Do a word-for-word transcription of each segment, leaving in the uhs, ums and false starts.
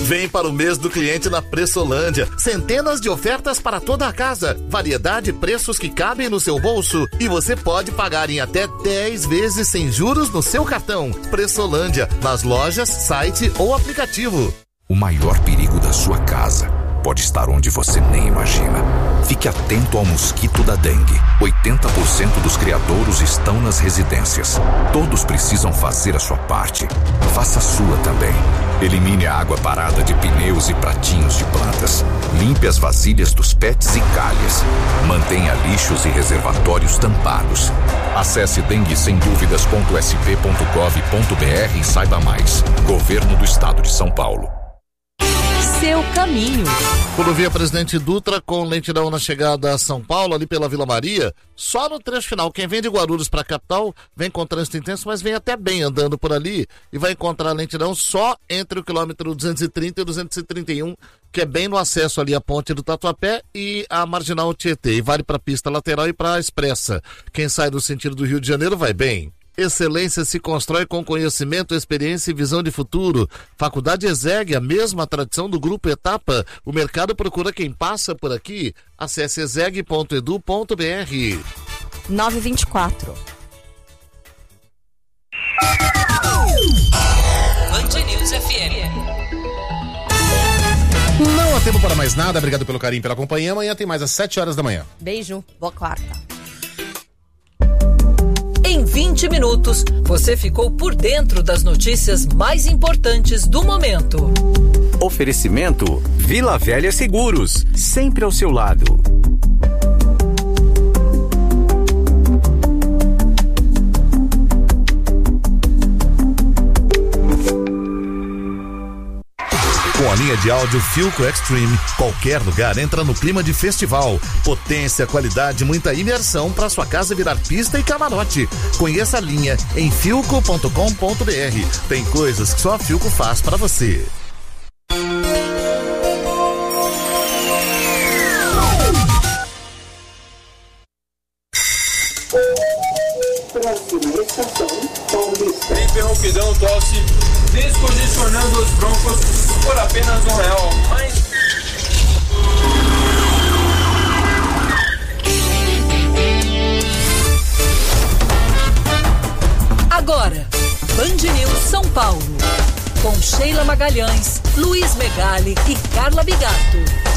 Vem para o mês do cliente na Pressolândia. Centenas de ofertas para toda a casa. Variedade e preços que cabem no seu bolso. E você pode pagar em até dez vezes sem juros no seu cartão. Pressolândia, nas lojas, site ou aplicativo. O maior perigo da sua casa pode estar onde você nem imagina. Fique atento ao mosquito da dengue. oitenta por cento dos criadouros estão nas residências. Todos precisam fazer a sua parte. Faça a sua também. Elimine a água parada de pneus e pratinhos de plantas. Limpe as vasilhas dos pets e calhas. Mantenha lixos e reservatórios tampados. Acesse dengue sem dúvidas ponto s p ponto gov ponto b r e saiba mais. Governo do Estado de São Paulo. Seu caminho. Rodovia Presidente Dutra com lentidão na chegada a São Paulo, ali pela Vila Maria, só no trecho final. Quem vem de Guarulhos para a capital vem com trânsito intenso, mas vem até bem andando por ali e vai encontrar lentidão só entre o quilômetro duzentos e trinta e duzentos e trinta e um, que é bem no acesso ali à ponte do Tatuapé e a Marginal Tietê, e vale para a pista lateral e para a expressa. Quem sai do sentido do Rio de Janeiro vai bem. Excelência se constrói com conhecimento, experiência e visão de futuro. Faculdade ESEG, a mesma tradição do Grupo Etapa. O mercado procura quem passa por aqui. Acesse exeg ponto edu ponto b r. nove e vinte e quatro. Band News F M. Não há tempo para mais nada. Obrigado pelo carinho, pela companhia. Amanhã tem mais às sete horas da manhã. Beijo, boa quarta. Em vinte minutos, você ficou por dentro das notícias mais importantes do momento. Oferecimento Vila Velha Seguros, sempre ao seu lado. Com a linha de áudio Philco Extreme, qualquer lugar entra no clima de festival. Potência, qualidade, muita imersão para sua casa virar pista e camarote. Conheça a linha em philco ponto com ponto b r. Tem coisas que só a Philco faz para você. Próxima estação, Paulista. Hiperrompidão tosse, descongestionando os broncos por apenas um real. Mas... Agora, Band News São Paulo. Com Sheila Magalhães, Luiz Megali e Carla Bigato.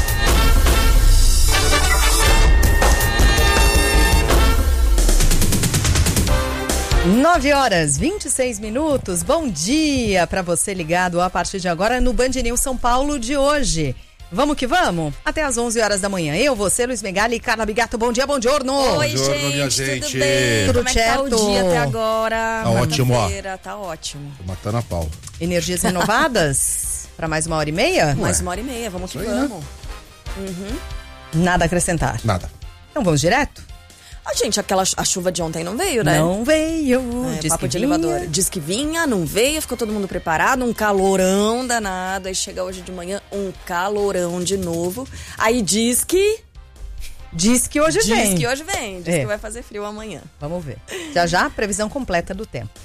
nove horas, vinte e seis minutos. Bom dia para você ligado a partir de agora no Band News São Paulo de hoje. Vamos que vamos? Até às onze horas da manhã. Eu, você, Luiz Megali e Carla Bigato. Bom dia, bom giorno. Oi, Bom giorno, gente, minha gente. tudo bem? Tudo Como é que tá o certo? dia até agora? Tá ótimo, ó. Tá ótimo. Tô matando a pau. Energias renovadas para mais uma hora e meia? Mais uma hora e meia, vamos que aí, vamos. né? Uhum. Nada a acrescentar. Nada. Então vamos direto? Ah, gente, aquela a chuva de ontem não veio, né? Não veio. É, Diz papo que de vinha. elevador. Diz que vinha, não veio, ficou todo mundo preparado, um calorão danado. Aí chega hoje de manhã, um calorão de novo. Aí diz que... Diz que hoje diz vem. Diz que hoje vem, diz É. que vai fazer frio amanhã. Vamos ver. Já já, previsão completa do tempo.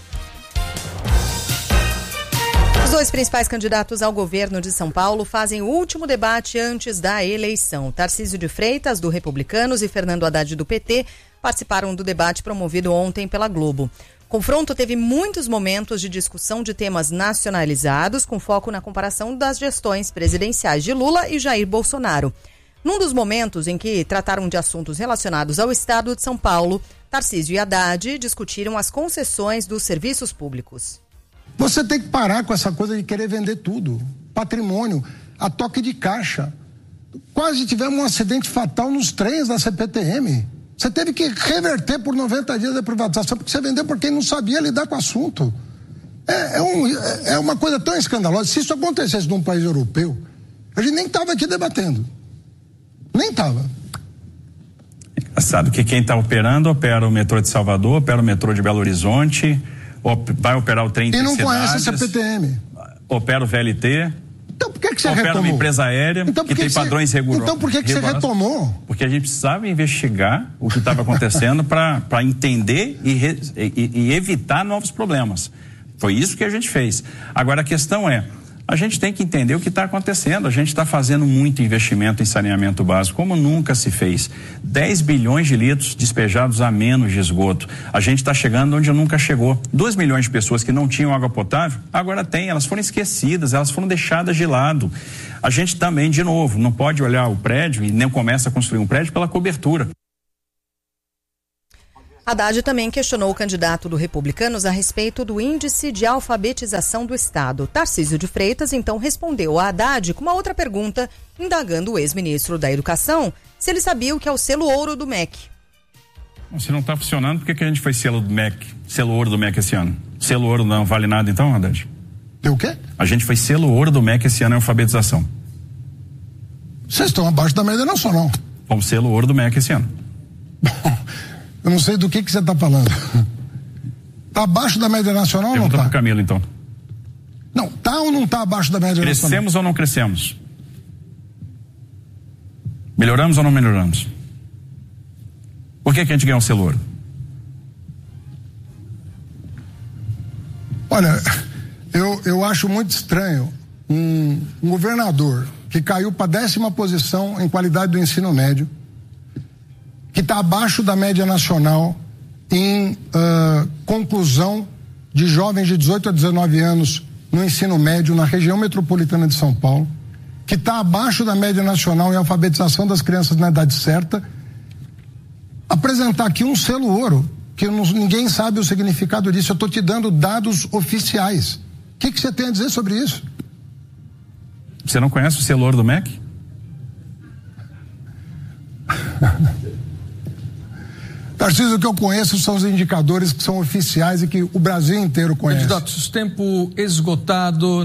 Os dois principais candidatos ao governo de São Paulo fazem o último debate antes da eleição. Tarcísio de Freitas, do Republicanos, e Fernando Haddad, do P T, participaram do debate promovido ontem pela Globo. O confronto teve muitos momentos de discussão de temas nacionalizados, com foco na comparação das gestões presidenciais de Lula e Jair Bolsonaro. Num dos momentos em que trataram de assuntos relacionados ao estado de São Paulo, Tarcísio e Haddad discutiram as concessões dos serviços públicos. Você tem que parar com essa coisa de querer vender tudo. Patrimônio, a toque de caixa. Quase tivemos um acidente fatal nos trens da C P T M. Você teve que reverter por noventa dias a privatização, porque você vendeu por quem não sabia lidar com o assunto. É, é, um, é uma coisa tão escandalosa. Se isso acontecesse num país europeu, a gente nem estava aqui debatendo. Nem estava. Engraçado que quem está operando, opera o metrô de Salvador, opera o metrô de Belo Horizonte, op, vai operar o trem e não intercidades, conhece a C P T M. Opera o V L T. Então por que, que você opera retomou? uma empresa aérea então, que tem que padrões você... rigorosos. Então por que, que você retomou? Porque a gente precisava investigar o que estava acontecendo para entender e, re, e, e evitar novos problemas. Foi isso que a gente fez. Agora a questão é, A gente tem que entender o que está acontecendo. A gente está fazendo muito investimento em saneamento básico, como nunca se fez. dez bilhões de litros despejados a menos de esgoto. A gente está chegando onde nunca chegou. dois milhões de pessoas que não tinham água potável, agora tem. Elas foram esquecidas, elas foram deixadas de lado. A gente também, de novo, não pode olhar o prédio e nem começa a construir um prédio pela cobertura. Haddad também questionou o candidato do Republicanos a respeito do índice de alfabetização do Estado. Tarcísio de Freitas, então, respondeu a Haddad com uma outra pergunta, indagando o ex-ministro da Educação se ele sabia o que é o selo ouro do M E C. Se não está funcionando, por que, que a gente fez selo do M E C, selo ouro do M E C esse ano? Selo ouro não vale nada então, Haddad? Deu o quê? A gente foi selo ouro do M E C esse ano em alfabetização. Vocês estão abaixo da média nacional. Fomos selo ouro do M E C esse ano. Eu não sei do que que você está falando. Está abaixo da média nacional Pergunta ou não está? Pro Camilo, então. Não, tá ou não está abaixo da média crescemos nacional? Crescemos ou não crescemos? Melhoramos ou não melhoramos? Por que que a gente ganhou o selo ouro? Olha, eu, eu acho muito estranho um, um governador que caiu para a décima posição em qualidade do ensino médio, que está abaixo da média nacional em uh, conclusão de jovens de dezoito a dezenove anos no ensino médio na região metropolitana de São Paulo, que está abaixo da média nacional em alfabetização das crianças na idade certa, apresentar aqui um selo ouro, que não, ninguém sabe o significado disso. Eu estou te dando dados oficiais. O que que você tem a dizer sobre isso? Você não conhece o selo ouro do M E C? Tarcísio, o que eu conheço são os indicadores que são oficiais e que o Brasil inteiro conhece. Candidatos, tempo esgotado.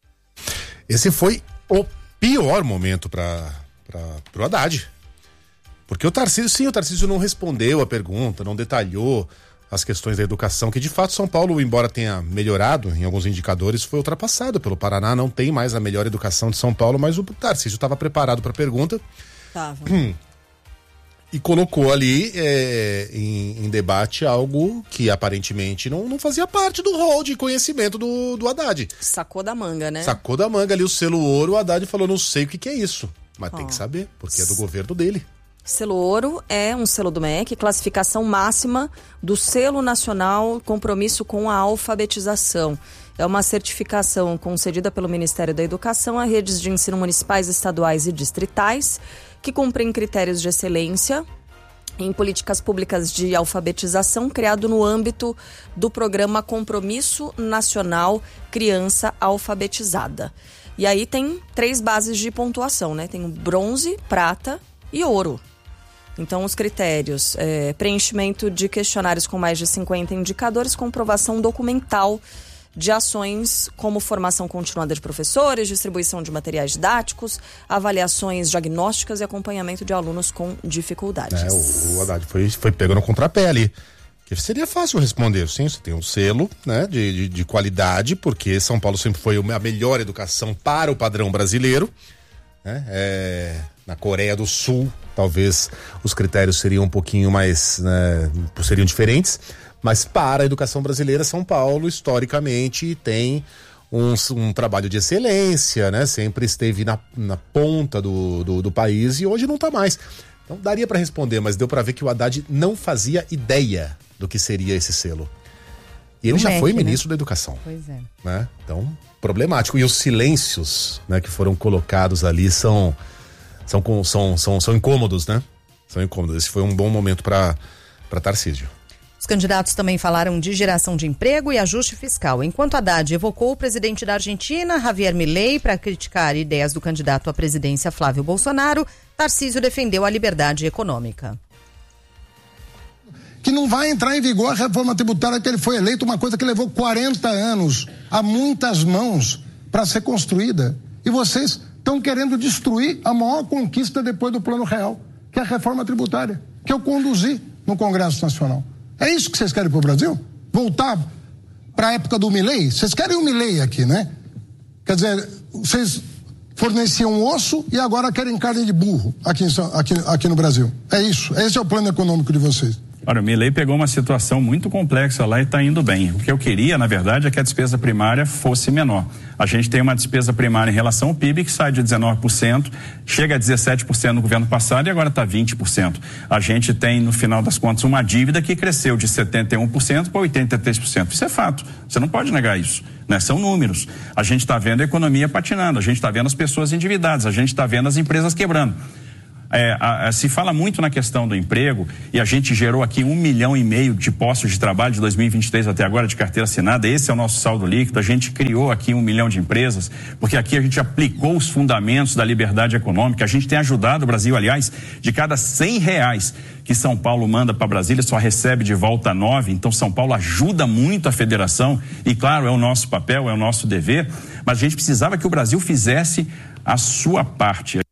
Esse foi o pior momento para o Haddad. Porque o Tarcísio, sim, o Tarcísio não respondeu a pergunta, não detalhou as questões da educação, que de fato São Paulo, embora tenha melhorado em alguns indicadores, foi ultrapassado pelo Paraná, não tem mais a melhor educação de São Paulo, mas o Tarcísio estava preparado para a pergunta. Tava. Hum. E colocou ali é, em, em debate algo que aparentemente não, não fazia parte do rol de conhecimento do, do Haddad. Sacou da manga, né? Sacou da manga ali o selo ouro, o Haddad falou, não sei o que, que é isso, mas oh. tem que saber, porque é do governo dele. Selo ouro é um selo do M E C, classificação máxima do Selo Nacional Compromisso com a Alfabetização. É uma certificação concedida pelo Ministério da Educação a redes de ensino municipais, estaduais e distritais que cumprem critérios de excelência em políticas públicas de alfabetização, criado no âmbito do programa Compromisso Nacional Criança Alfabetizada. E aí tem três bases de pontuação, né? Tem o bronze, prata e ouro. Então, os critérios, é, preenchimento de questionários com mais de cinquenta indicadores, comprovação documental de ações como formação continuada de professores, distribuição de materiais didáticos, avaliações diagnósticas e acompanhamento de alunos com dificuldades. É, o, o Haddad foi, foi pego no contrapé ali. Que seria fácil responder, sim, você tem um selo, né, de, de, de qualidade, porque São Paulo sempre foi a melhor educação para o padrão brasileiro, né? É, na Coreia do Sul, talvez os critérios seriam um pouquinho mais, né, seriam diferentes, mas para a educação brasileira, São Paulo, historicamente, tem um, um trabalho de excelência, né? Sempre esteve na, na ponta do, do, do país e hoje não está mais. Então daria para responder, mas deu para ver que o Haddad não fazia ideia do que seria esse selo. E ele o já M E C, foi ministro, né, da Educação. Pois é. Né? Então, problemático. E os silêncios, né, que foram colocados ali são, são, são, são, são incômodos, né? São incômodos. Esse foi um bom momento para para Tarcísio. Os candidatos também falaram de geração de emprego e ajuste fiscal. Enquanto Haddad evocou o presidente da Argentina, Javier Milei, para criticar ideias do candidato à presidência Flávio Bolsonaro, Tarcísio defendeu a liberdade econômica. Que não vai entrar em vigor a reforma tributária que ele foi eleito, uma coisa que levou quarenta anos, a muitas mãos, para ser construída. E vocês estão querendo destruir a maior conquista depois do Plano Real, que é a reforma tributária, que eu conduzi no Congresso Nacional. É isso que vocês querem para o Brasil? Voltar para a época do Milei? Vocês querem o Milei aqui, né? Quer dizer, vocês forneciam osso e agora querem carne de burro aqui, em, aqui, aqui no Brasil. É isso. Esse é o plano econômico de vocês. Olha, o Milei pegou uma situação muito complexa lá e está indo bem. O que eu queria, na verdade, é que a despesa primária fosse menor. A gente tem uma despesa primária em relação ao P I B que sai de dezenove por cento, chega a dezessete por cento no governo passado e agora está vinte por cento. A gente tem, no final das contas, uma dívida que cresceu de setenta e um por cento para oitenta e três por cento. Isso é fato. Você não pode negar isso. Né? São números. A gente está vendo a economia patinando, a gente está vendo as pessoas endividadas, a gente está vendo as empresas quebrando. É, a, a, se fala muito na questão do emprego e a gente gerou aqui um milhão e meio de postos de trabalho de dois mil e vinte e três até agora de carteira assinada. Esse é o nosso saldo líquido. A gente criou aqui um milhão de empresas porque aqui a gente aplicou os fundamentos da liberdade econômica. A gente tem ajudado o Brasil, aliás, de cada cem reais que São Paulo manda para Brasília só recebe de volta nove. Então São Paulo ajuda muito a federação e, claro, é o nosso papel, é o nosso dever, mas a gente precisava que o Brasil fizesse a sua parte.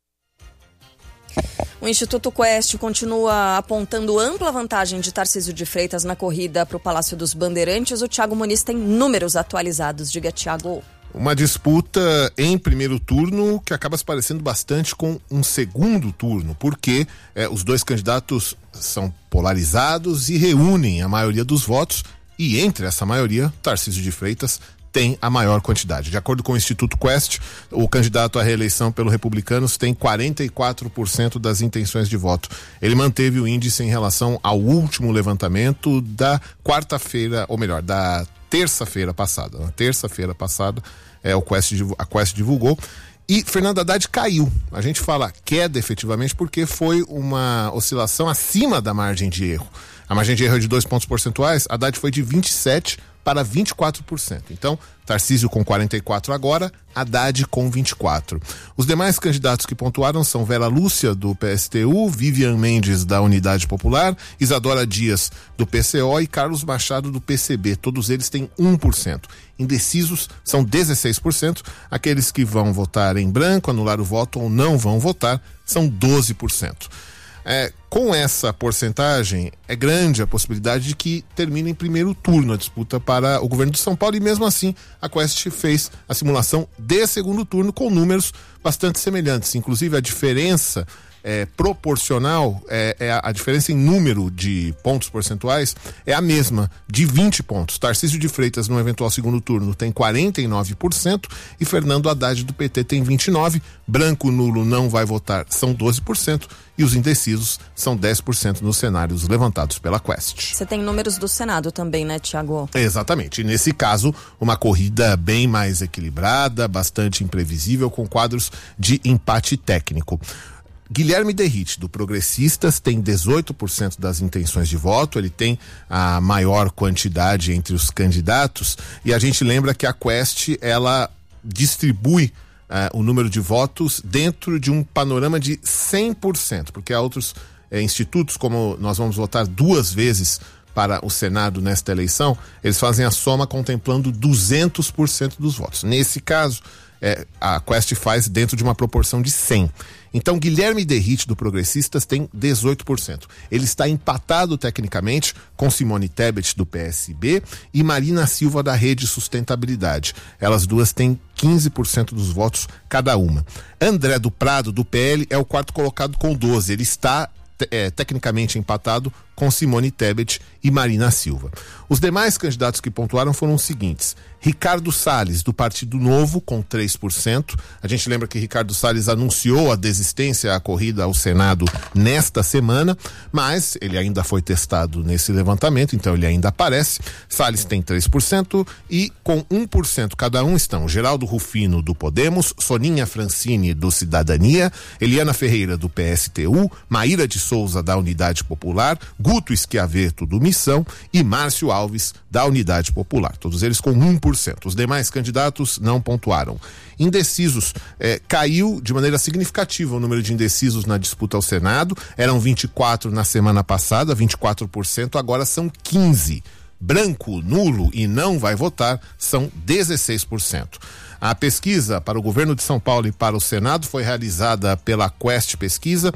O Instituto Quest continua apontando ampla vantagem de Tarcísio de Freitas na corrida para o Palácio dos Bandeirantes. O Thiago Muniz tem números atualizados. Diga, Thiago. Uma disputa em primeiro turno que acaba se parecendo bastante com um segundo turno, porque é, os dois candidatos são polarizados e reúnem a maioria dos votos, e entre essa maioria, Tarcísio de Freitas tem a maior quantidade. De acordo com o Instituto Quest, o candidato à reeleição pelo Republicanos tem quarenta e quatro por cento das intenções de voto. Ele manteve o índice em relação ao último levantamento da quarta-feira, ou melhor, da terça-feira passada. Na terça-feira passada, é, o Quest, a Quest divulgou. E Fernando Haddad caiu. A gente fala queda efetivamente porque foi uma oscilação acima da margem de erro. A margem de erro é de dois pontos percentuais, Haddad foi de vinte e sete para vinte e quatro por cento. Então, Tarcísio com quarenta e quatro agora, Haddad com vinte e quatro. Os demais candidatos que pontuaram são Vera Lúcia, do P S T U, Vivian Mendes, da Unidade Popular, Isadora Dias, do P C O e Carlos Machado, do P C B. Todos eles têm um por cento. Indecisos são dezesseis por cento. Aqueles que vão votar em branco, anular o voto ou não vão votar, são doze por cento. É, com essa porcentagem, é grande a possibilidade de que termine em primeiro turno a disputa para o governo de São Paulo, e mesmo assim a Quest fez a simulação de segundo turno com números bastante semelhantes. Inclusive a diferença é, proporcional, é, é a, a diferença em número de pontos percentuais é a mesma, de vinte pontos. Tarcísio de Freitas no eventual segundo turno tem quarenta e nove por cento e Fernando Haddad do P T tem vinte e nove por cento. Branco nulo não vai votar, são doze por cento. E os indecisos são dez por cento nos cenários levantados pela Quest. Você tem números do Senado também, né, Thiago? Exatamente. E nesse caso, uma corrida bem mais equilibrada, bastante imprevisível, com quadros de empate técnico. Guilherme Derrite, do Progressistas, tem dezoito por cento das intenções de voto, ele tem a maior quantidade entre os candidatos, e a gente lembra que a Quest, ela distribui Uh, o número de votos dentro de um panorama de cem por cento, porque há outros uh, institutos, como nós vamos votar duas vezes para o Senado nesta eleição, eles fazem a soma contemplando duzentos por cento dos votos. Nesse caso, uh, a Quest faz dentro de uma proporção de cem. Então, Guilherme Derrite, do Progressistas, tem dezoito por cento. Ele está empatado tecnicamente com Simone Tebet, do P S B, e Marina Silva, da Rede Sustentabilidade. Elas duas têm quinze por cento dos votos cada uma. André do Prado, do P L, é o quarto colocado com doze. Ele está é, tecnicamente empatado com Simone Tebet e Marina Silva. Os demais candidatos que pontuaram foram os seguintes: Ricardo Salles, do Partido Novo, com três por cento. A gente lembra que Ricardo Salles anunciou a desistência à corrida ao Senado nesta semana, mas ele ainda foi testado nesse levantamento, então ele ainda aparece. Salles tem três por cento e com um por cento cada um estão Geraldo Rufino, do Podemos, Soninha Francini, do Cidadania, Eliana Ferreira, do P S T U, Maíra de Souza, da Unidade Popular, Guto Schiavetto, do Missão, e Márcio Alves, da Unidade Popular. Todos eles com um por cento. Os demais candidatos não pontuaram. Indecisos, eh, caiu de maneira significativa o número de indecisos na disputa ao Senado. Eram vinte e quatro na semana passada, vinte e quatro por cento, agora são quinze. Branco, nulo e não vai votar são dezesseis por cento. A pesquisa para o governo de São Paulo e para o Senado foi realizada pela Quest Pesquisa.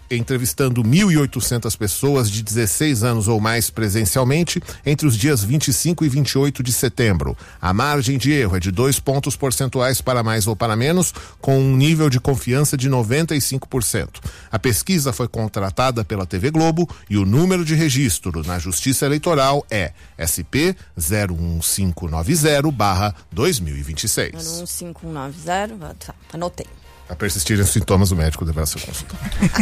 entrevistando mil e oitocentas pessoas de dezesseis anos ou mais presencialmente entre os dias vinte e cinco e vinte e oito de setembro. A margem de erro é de dois pontos percentuais para mais ou para menos, com um nível de confiança de noventa e cinco por cento. A pesquisa foi contratada pela T V Globo e o número de registro na Justiça Eleitoral é S P zero um cinco nove zero barra dois mil e vinte e seis. zero um cinco nove zero, tá, anotei. A persistirem os sintomas, o médico deverá ser consultado.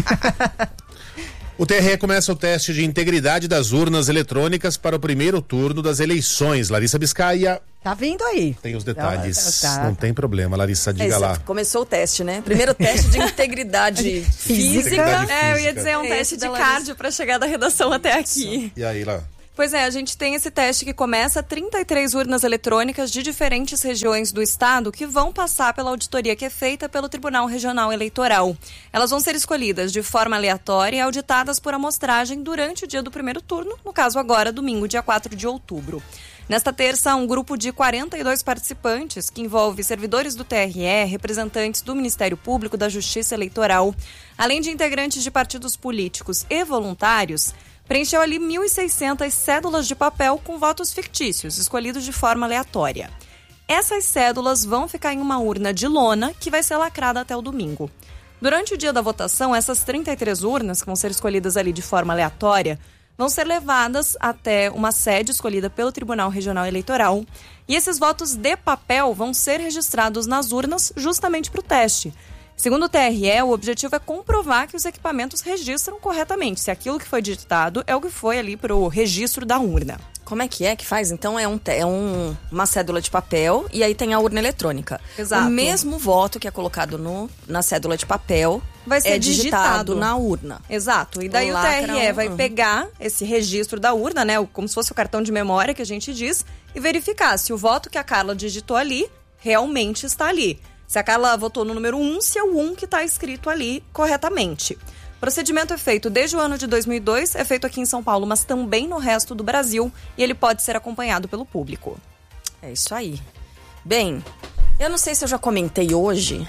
O T R E começa o teste de integridade das urnas eletrônicas para o primeiro turno das eleições. Larissa Biscaia. Tá vindo aí. Tem os detalhes. Tá, tá. Não tem problema, Larissa, diga é, lá. Começou o teste, né? Primeiro teste de integridade física. Integridade É, eu ia física. dizer, é um teste de cardio pra chegar da redação até aqui. E aí, lá? Pois é, a gente tem esse teste que começa trinta e três urnas eletrônicas de diferentes regiões do estado que vão passar pela auditoria que é feita pelo Tribunal Regional Eleitoral. Elas vão ser escolhidas de forma aleatória e auditadas por amostragem durante o dia do primeiro turno, no caso agora, domingo, dia quatro de outubro. Nesta terça, um grupo de quarenta e dois participantes, que envolve servidores do T R E, representantes do Ministério Público, da Justiça Eleitoral, além de integrantes de partidos políticos e voluntários, preencheu ali mil e seiscentas cédulas de papel com votos fictícios, escolhidos de forma aleatória. Essas cédulas vão ficar em uma urna de lona que vai ser lacrada até o domingo. Durante o dia da votação, essas trinta e três urnas, que vão ser escolhidas ali de forma aleatória, vão ser levadas até uma sede escolhida pelo Tribunal Regional Eleitoral e esses votos de papel vão ser registrados nas urnas justamente para o teste. Segundo o T R E, o objetivo é comprovar que os equipamentos registram corretamente, se aquilo que foi digitado é o que foi ali para o registro da urna. Como é que é que faz? Então é, um, é um, uma cédula de papel e aí tem a urna eletrônica. Exato. O mesmo voto que é colocado no, na cédula de papel vai ser é digitado. digitado na urna. Exato. E daí o, o T R E vai pegar esse registro da urna, né, como se fosse o cartão de memória que a gente diz, e verificar se o voto que a Carla digitou ali realmente está ali. Se a Carla votou no número um, se é o um que está escrito ali corretamente. O procedimento é feito desde o ano de dois mil e dois, é feito aqui em São Paulo, mas também no resto do Brasil, e ele pode ser acompanhado pelo público. É isso aí. Bem, eu não sei se eu já comentei hoje.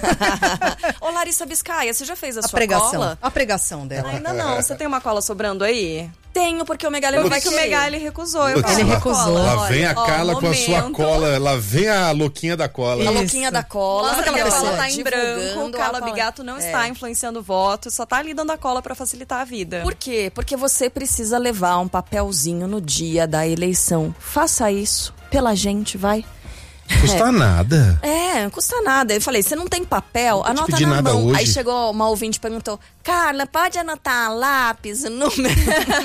Ô Larissa Biscaia, você já fez a, a sua pregação. cola? A pregação dela. Ainda não. Você tem uma cola sobrando aí? Tenho, porque o Megali não vai que o Megali recusou. Eu Ele recusou. Lá vem a Carla ó, com a sua cola. Lá vem a louquinha da cola. A louquinha da cola. Nossa, aquela ela cola tá em branco. Carla a Bigato não é. está influenciando o voto. Só tá ali dando a cola pra facilitar a vida. Por quê? Porque você precisa levar um papelzinho no dia da eleição. Faça isso pela gente, vai. Custa é. nada. É, não custa nada. Eu falei, você não tem papel? Não anota na nada mão. Hoje. Aí chegou uma ouvinte e perguntou, Carla, pode anotar lápis, número?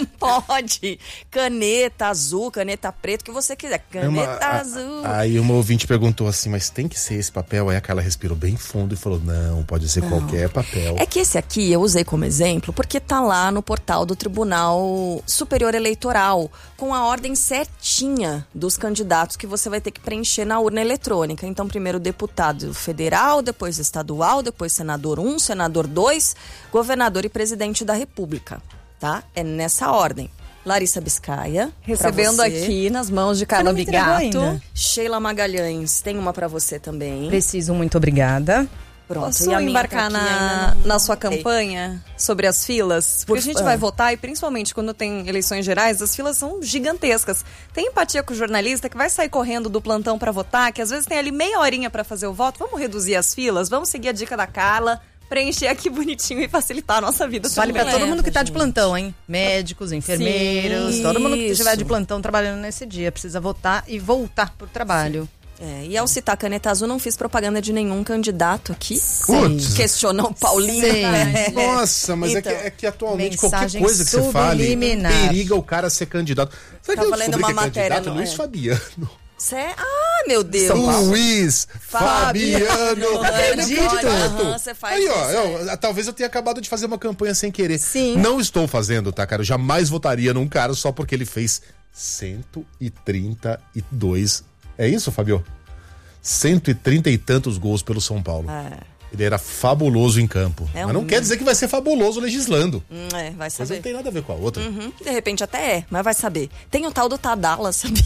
Pode. Caneta azul, caneta preta, o que você quiser. Caneta uma, azul. A, aí uma ouvinte perguntou assim, mas tem que ser esse papel? Aí a Carla respirou bem fundo e falou, não, pode ser não. qualquer papel. É que esse aqui eu usei como exemplo porque tá lá no portal do Tribunal Superior Eleitoral, com a ordem certinha dos candidatos que você vai ter que preencher na urna eletrônica. Então, primeiro deputado federal, depois estadual, depois senador um, senador dois, governador e presidente da República, tá? É nessa ordem. Larissa Biscaia, recebendo aqui nas mãos de Carla Bigato. Sheila Magalhães, tem uma pra você também. Preciso, muito obrigada. Pronto, Posso e a embarcar tá na, na sua campanha Ei. sobre as filas? Porque Por, a gente ah. vai votar e principalmente quando tem eleições gerais, as filas são gigantescas. Tem empatia com o jornalista que vai sair correndo do plantão para votar, que às vezes tem ali meia horinha para fazer o voto. Vamos reduzir as filas? Vamos seguir a dica da Carla, preencher aqui bonitinho e facilitar a nossa vida. Vale para todo mundo que tá de plantão, hein? Médicos, enfermeiros, Sim, todo mundo que estiver de plantão trabalhando nesse dia. Precisa votar e voltar pro trabalho. Sim. É, e ao citar Caneta Azul, não fiz propaganda de nenhum candidato aqui. Putz. Questionou o Paulinho. É. Nossa, mas então, é, que, é que atualmente qualquer coisa que você fale periga o cara ser candidato. Sabe Tava lendo uma que é matéria no Luiz é. Fabiano. Cê... Ah, meu Deus. Luiz Fabiano. Acredito. Uhum, você faz Aí, ó, eu, talvez eu tenha acabado de fazer uma campanha sem querer. Sim. Não estou fazendo, tá, cara? Eu jamais votaria num cara só porque ele fez cento e trinta e dois. É isso, Fabio? cento e trinta e tantos gols pelo São Paulo. É. Ele era fabuloso em campo. É mas não um... quer dizer que vai ser fabuloso legislando. Hum, é, vai saber. Mas não tem nada a ver com a outra. Uhum. De repente até é, mas vai saber. Tem o tal do Tadala, sabia?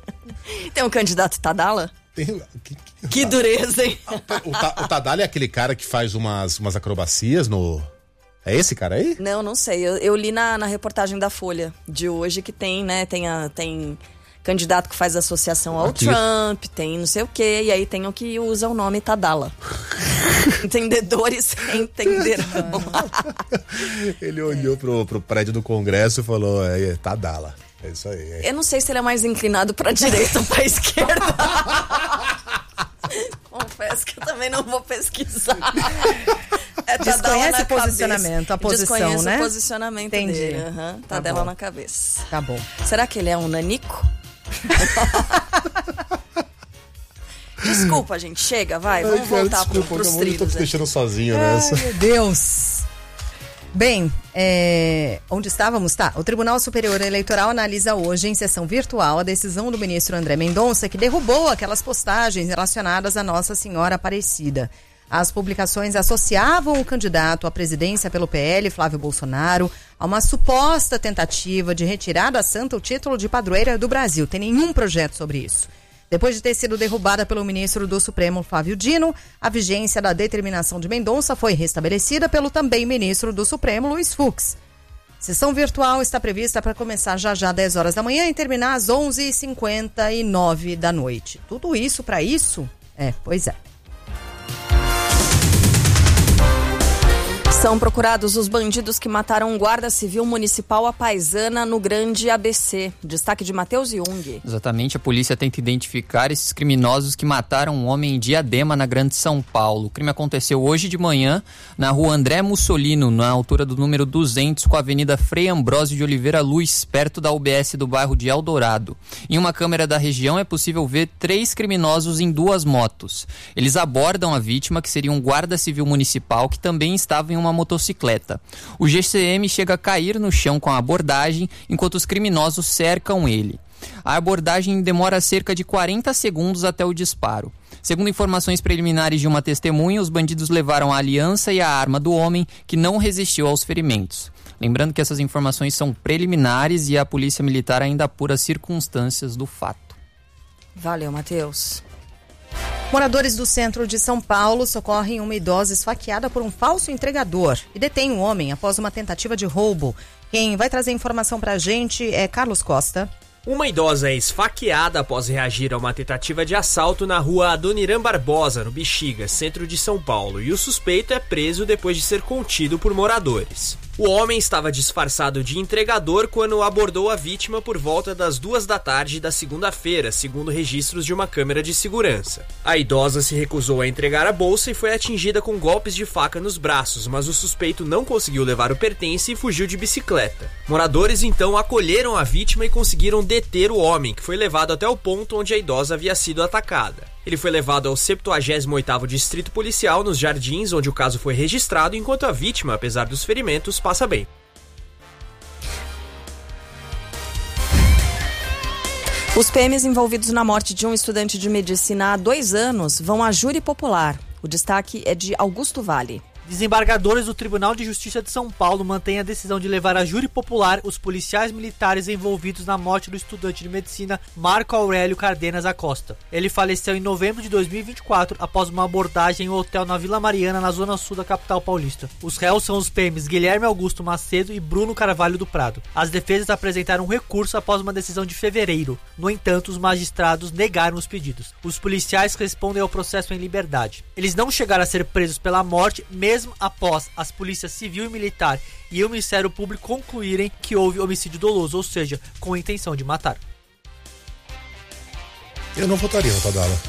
Tem um candidato Tadala? Tem... Que, que... que dureza, hein? O, Ta... o Tadala é aquele cara que faz umas, umas acrobacias no... É esse cara aí? Não, não sei. Eu, eu li na, na reportagem da Folha de hoje que tem, né? Tem, a, tem candidato que faz associação ao Aqui. Trump, tem não sei o quê, e aí tem o que usa o nome Tadala. Entendedores entenderão. Ele olhou pro, pro prédio do Congresso e falou: é, Tadala. É isso aí. É. Eu não sei se ele é mais inclinado pra direita ou pra esquerda. Confesso que eu também não vou pesquisar. É Desconhece o posicionamento, a posição, Desconhece né? o posicionamento Entendi. dele. Uhum. Tá, tá dela na cabeça. Tá bom. Será que ele é um nanico? Desculpa, gente. Chega, vai. Vamos Ai, cara, voltar desculpa, pro, pros eu trilhos. tô te deixando sozinho Ai, nessa. meu Deus. Bem, é... onde estávamos? Tá. O Tribunal Superior Eleitoral analisa hoje, em sessão virtual, a decisão do ministro André Mendonça, que derrubou aquelas postagens relacionadas a Nossa Senhora Aparecida. As publicações associavam o candidato à presidência pelo P L, Flávio Bolsonaro, a uma suposta tentativa de retirar da santa o título de padroeira do Brasil. Tem nenhum projeto sobre isso. Depois de ter sido derrubada pelo ministro do Supremo, Flávio Dino, a vigência da determinação de Mendonça foi restabelecida pelo também ministro do Supremo, Luiz Fux. Sessão virtual está prevista para começar já já às dez horas da manhã e terminar às onze e cinquenta e nove da noite. Tudo isso para isso? É, pois é. São procurados os bandidos que mataram um guarda civil municipal à Paisana no Grande A B C. Destaque de Matheus Jung. Exatamente, a polícia tenta identificar esses criminosos que mataram um homem em Diadema, na Grande São Paulo. O crime aconteceu hoje de manhã na rua André Mussolino, na altura do número duzentos, com a avenida Frei Ambrósio de Oliveira Luz, perto da U B S do bairro de Eldorado. Em uma câmera da região é possível ver três criminosos em duas motos. Eles abordam a vítima, que seria um guarda civil municipal, que também estava em uma motocicleta. O G C M chega a cair no chão com a abordagem, enquanto os criminosos cercam ele. A abordagem demora cerca de quarenta segundos até o disparo. Segundo informações preliminares de uma testemunha, os bandidos levaram a aliança e a arma do homem, que não resistiu aos ferimentos. Lembrando que essas informações são preliminares e a Polícia Militar ainda apura as circunstâncias do fato. Valeu, Matheus. Moradores do centro de São Paulo socorrem uma idosa esfaqueada por um falso entregador e detêm um homem após uma tentativa de roubo. Quem vai trazer informação pra gente é Carlos Costa. Uma idosa é esfaqueada após reagir a uma tentativa de assalto na rua Adoniran Barbosa, no Bexiga, centro de São Paulo, e o suspeito é preso depois de ser contido por moradores. O homem estava disfarçado de entregador quando abordou a vítima por volta das duas da tarde da segunda-feira, segundo registros de uma câmera de segurança. A idosa se recusou a entregar a bolsa e foi atingida com golpes de faca nos braços, mas o suspeito não conseguiu levar o pertence e fugiu de bicicleta. Moradores então acolheram a vítima e conseguiram deter o homem, que foi levado até o ponto onde a idosa havia sido atacada. Ele foi levado ao septuagésimo oitavo Distrito Policial, nos Jardins, onde o caso foi registrado, enquanto a vítima, apesar dos ferimentos, passa bem. Os P Ms envolvidos na morte de um estudante de medicina há dois anos vão à júri popular. O destaque é de Augusto Vale. Desembargadores do Tribunal de Justiça de São Paulo mantêm a decisão de levar a júri popular os policiais militares envolvidos na morte do estudante de medicina Marco Aurélio Cardenas Acosta. Ele faleceu em novembro de dois mil e vinte e quatro após uma abordagem em um hotel na Vila Mariana, na zona sul da capital paulista. Os réus são os P Ms Guilherme Augusto Macedo e Bruno Carvalho do Prado. As defesas apresentaram um recurso após uma decisão de fevereiro. No entanto, os magistrados negaram os pedidos. Os policiais respondem ao processo em liberdade. Eles não chegaram a ser presos pela morte, mesmo Mesmo após as polícias civil e militar e o Ministério Público concluírem que houve homicídio doloso, ou seja, com a intenção de matar. Eu não votaria no Tadala.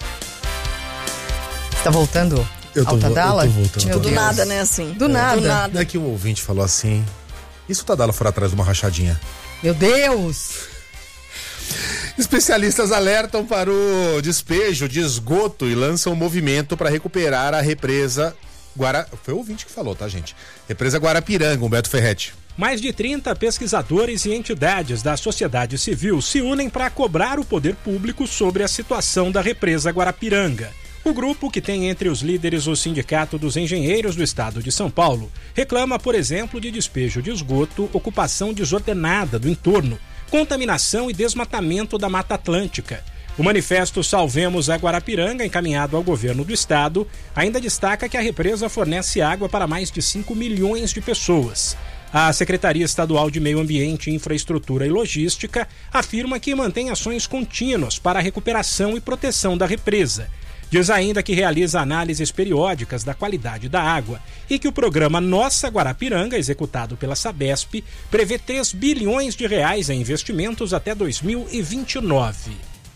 Você tá voltando eu tô, ao Tadala? Eu tô voltando. Meu, do nada, né, assim? Do é, nada. Do nada. Não é que um ouvinte falou assim, e se o Tadala for atrás de uma rachadinha? Meu Deus! Especialistas alertam para o despejo de esgoto e lançam um movimento para recuperar a represa Guara... Foi o ouvinte que falou, tá, gente? Represa Guarapiranga, Humberto Ferretti. Mais de trinta pesquisadores e entidades da sociedade civil se unem para cobrar o poder público sobre a situação da represa Guarapiranga. O grupo, que tem entre os líderes o Sindicato dos Engenheiros do Estado de São Paulo, reclama, por exemplo, de despejo de esgoto, ocupação desordenada do entorno, contaminação e desmatamento da Mata Atlântica. O manifesto Salvemos a Guarapiranga, encaminhado ao governo do estado, ainda destaca que a represa fornece água para mais de cinco milhões de pessoas. A Secretaria Estadual de Meio Ambiente, Infraestrutura e Logística afirma que mantém ações contínuas para a recuperação e proteção da represa. Diz ainda que realiza análises periódicas da qualidade da água e que o programa Nossa Guarapiranga, executado pela Sabesp, prevê três bilhões de reais em investimentos até dois mil e vinte e nove.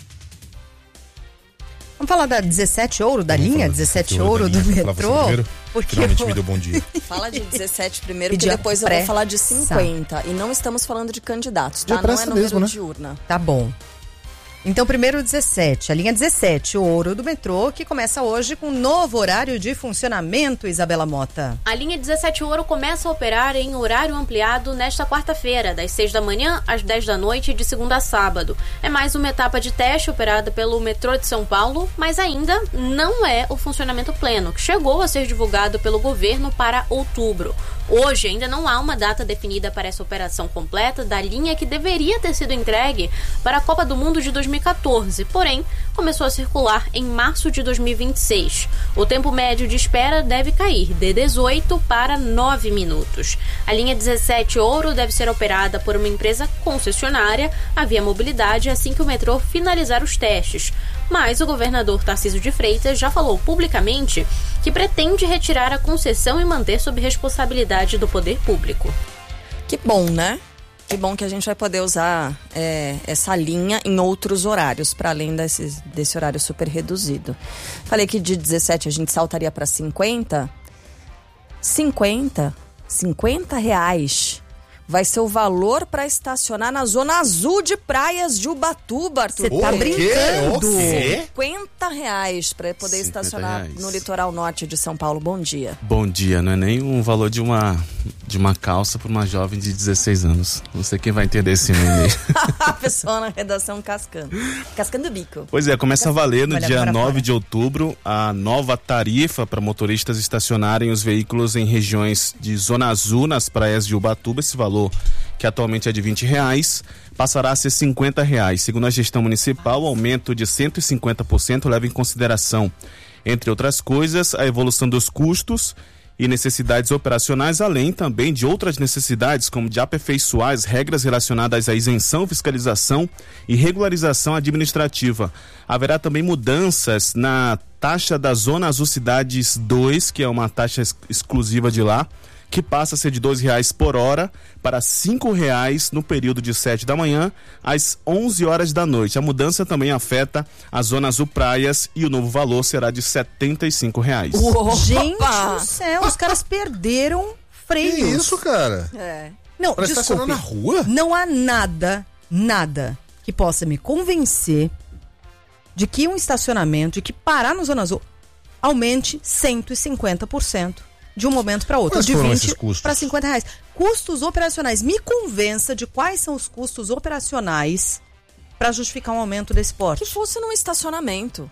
Vamos falar da dezessete Ouro, da Vamos linha falar dezessete da Ouro do linha. metrô? Porque Finalmente me deu bom dia. Fala de dezessete primeiro, Pedir porque depois eu pré- vou falar de cinquenta. E não estamos falando de candidatos, tá? Já Não é presta número mesmo, né? de urna. Tá bom. Então, primeiro dezessete, a linha dezessete, Ouro do metrô, que começa hoje com um novo horário de funcionamento, Isabela Mota. A linha dezessete Ouro começa a operar em horário ampliado nesta quarta-feira, das seis da manhã às dez da noite, de segunda a sábado. É mais uma etapa de teste operada pelo metrô de São Paulo, mas ainda não é o funcionamento pleno, que chegou a ser divulgado pelo governo para outubro. Hoje ainda não há uma data definida para essa operação completa da linha, que deveria ter sido entregue para a Copa do Mundo de dois mil e quatorze, porém começou a circular em março de dois mil e vinte e seis. O tempo médio de espera deve cair de dezoito para nove minutos. A linha dezessete Ouro deve ser operada por uma empresa concessionária, a Via Mobilidade, assim que o metrô finalizar os testes. Mas o governador Tarcísio de Freitas já falou publicamente que pretende retirar a concessão e manter sob responsabilidade do poder público. Que bom, né? Que bom que a gente vai poder usar é, essa linha em outros horários, para além desse, desse horário super reduzido. Falei que de dezessete a gente saltaria para cinquenta. cinquenta, cinquenta reais vai ser o valor para estacionar na zona azul de praias de Ubatuba, Arthur. Você tá brincando? O quê? cinquenta reais para poder estacionar reais. no litoral norte de São Paulo. Bom dia. Bom dia, não é nem um valor de uma, de uma calça para uma jovem de dezesseis anos. Não sei quem vai entender esse meme. A pessoa na redação cascando. Cascando o bico. Pois é, começa a valer no Olha dia para nove fora. de outubro a nova tarifa para motoristas estacionarem os veículos em regiões de zona azul nas praias de Ubatuba. Esse valor, que atualmente é de vinte reais, passará a ser cinquenta reais. Segundo a gestão municipal, o aumento de cento e cinquenta por cento leva em consideração, entre outras coisas, a evolução dos custos e necessidades operacionais, além também de outras necessidades, como de aperfeiçoar as regras relacionadas à isenção, fiscalização e regularização administrativa. Haverá também mudanças na taxa da Zona Azul Cidades dois, que é uma taxa ex- exclusiva de lá, que passa a ser de dois reais por hora para cinco reais no período de sete da manhã às onze horas da noite. A mudança também afeta a Zona Azul Praias e o novo valor será de setenta e cinco reais. Uou, gente do céu, os caras perderam freios. Que isso, cara? É. Não, Pra desculpe, estacionar na rua? Não há nada, nada que possa me convencer de que um estacionamento, de que parar no Zona Azul aumente cento e cinquenta por cento. De um momento para outro, Quais de foram vinte esses custos? para cinquenta reais. Custos operacionais. Me convença de quais são os custos operacionais para justificar um aumento desse porte. Que fosse num estacionamento.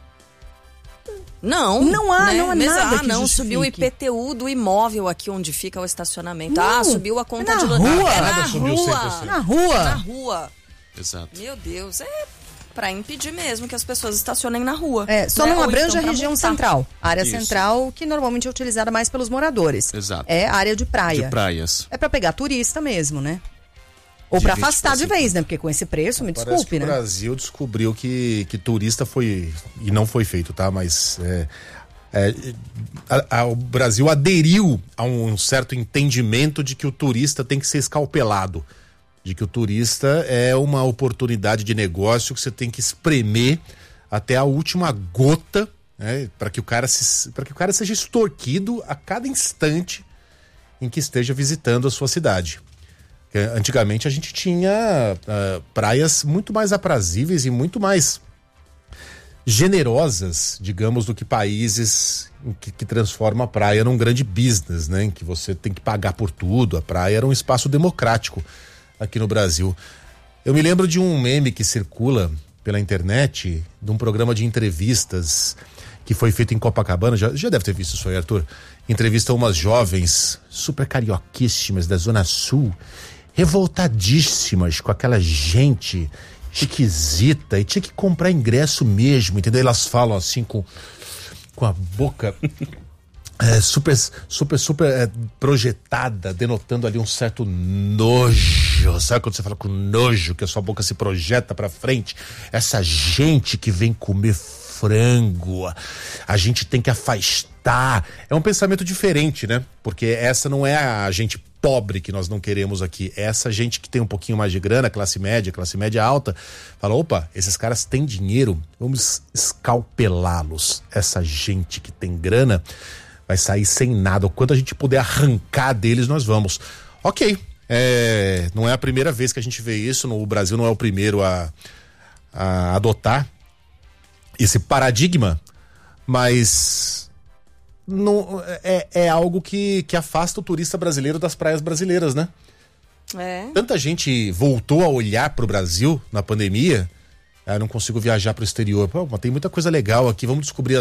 Não. Não há, né? não há Mesmo, nada ah, que não, justifique. subiu o I P T U do imóvel aqui onde fica o estacionamento. Não, ah, subiu a conta na de rua. É na Nada subiu cem por rua. cento. Na rua. Na rua. Exato. Meu Deus, é pra impedir mesmo que as pessoas estacionem na rua. É, só né? não Ou abrange então a pra região multar. central. A área Isso. central, que normalmente é utilizada mais pelos moradores. Exato. É a área de praia. De praias. É pra pegar turista mesmo, né? Ou pra De afastar de vinte por cento. vez, né? Porque com esse preço, me Parece desculpe, que né? o Brasil descobriu que, que turista foi, e não foi feito, tá? Mas é, é, a- a- o Brasil aderiu a um certo entendimento de que o turista tem que ser escalpelado. De que o turista é uma oportunidade de negócio que você tem que espremer até a última gota, né? Para que o cara se, para que o cara seja extorquido a cada instante em que esteja visitando a sua cidade. Porque antigamente a gente tinha ah, praias muito mais aprazíveis e muito mais generosas, digamos, do que países em que, que transformam a praia num grande business, né? Em que você tem que pagar por tudo. A praia era um espaço democrático aqui no Brasil. Eu me lembro de um meme que circula pela internet, de um programa de entrevistas que foi feito em Copacabana. Já, já deve ter visto isso aí, Arthur. Entrevistam umas jovens super carioquíssimas da Zona Sul, revoltadíssimas com aquela gente esquisita e tinha que comprar ingresso mesmo, entendeu? Elas falam assim com, com a boca é, super, super, super é, projetada, denotando ali um certo nojo. Sabe quando você fala com nojo, que a sua boca se projeta pra frente? Essa gente que vem comer frango, a gente tem que afastar. É um pensamento diferente, né? Porque essa não é a gente pobre que nós não queremos aqui. Essa gente que tem um pouquinho mais de grana, classe média, classe média alta, fala, opa, esses caras têm dinheiro, vamos escalpelá-los. Essa gente que tem grana vai sair sem nada. O quanto a gente puder arrancar deles, nós vamos. Ok, é, não é a primeira vez que a gente vê isso, no, o Brasil não é o primeiro a, a adotar esse paradigma, mas não, é, é algo que, que afasta o turista brasileiro das praias brasileiras, né? É. Tanta gente voltou a olhar pro Brasil na pandemia. Ah, não consigo viajar pro exterior. Pô, mas tem muita coisa legal aqui, vamos descobrir